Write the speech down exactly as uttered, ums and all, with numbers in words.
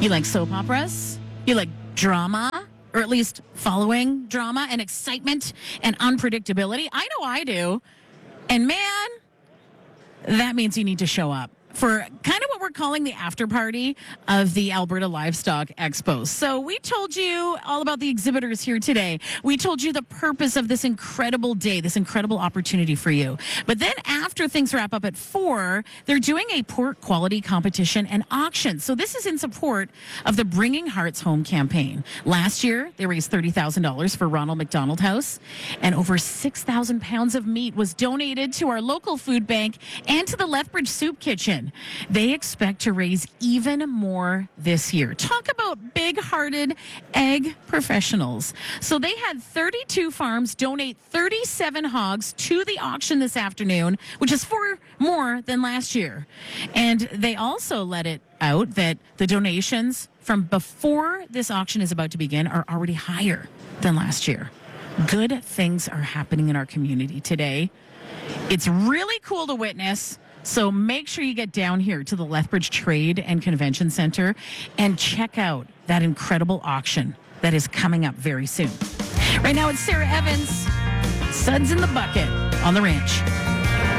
You like soap operas? You like drama? Or at least following drama and excitement and unpredictability? I know I do. And man, that means you need to show up for kind of what we're calling the after party of the Alberta Livestock Expo. So we told you all about the exhibitors here today. We told you the purpose of this incredible day, this incredible opportunity for you. But then after things wrap up at four, they're doing a pork quality competition and auction. So this is in support of the Bringing Hearts Home campaign. Last year, they raised thirty thousand dollars for Ronald McDonald House, and over six thousand pounds of meat was donated to our local food bank and to the Lethbridge Soup Kitchen. They expect to raise even more this year. Talk about big-hearted egg professionals. So they had thirty-two farms donate thirty-seven hogs to the auction this afternoon, which is four more than last year. And they also let it out that the donations from before this auction is about to begin are already higher than last year. Good things are happening in our community today. It's really cool to witness. So make sure you get down here to the Lethbridge Trade and Convention Center and check out that incredible auction that is coming up very soon. Right now it's Sarah Evans, Suds in the Bucket on the Ranch.